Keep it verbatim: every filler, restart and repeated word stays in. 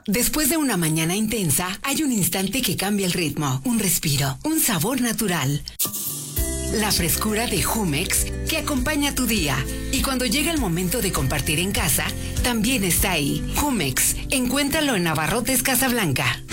Después de una mañana intensa, hay un instante que cambia el ritmo, un respiro, un sabor natural. La frescura de Jumex que acompaña tu día. Y cuando llega el momento de compartir en casa, también está ahí. Jumex, encuéntralo en Abarrotes Casablanca.